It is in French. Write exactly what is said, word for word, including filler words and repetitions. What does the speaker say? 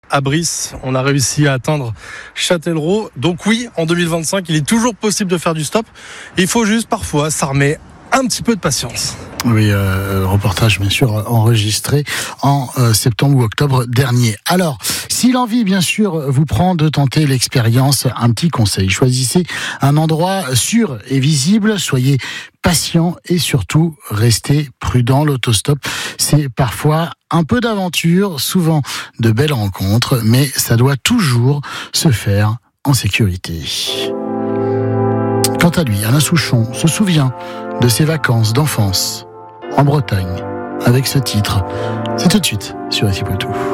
À Brice, on a réussi à atteindre Châtellerault. Donc oui, en deux mille vingt-cinq, il est toujours possible de faire du stop. Il faut juste parfois s'armer un petit peu de patience. Oui, euh, reportage bien sûr enregistré en euh, septembre ou octobre dernier. Alors, si l'envie bien sûr vous prend de tenter l'expérience, un petit conseil. Choisissez un endroit sûr et visible, soyez patient et surtout restez prudent. L'autostop, c'est parfois un peu d'aventure, souvent de belles rencontres, mais ça doit toujours se faire en sécurité. Quant à lui, Alain Souchon se souvient de ses vacances d'enfance en Bretagne avec ce titre. C'est tout de suite sur F I Poitou.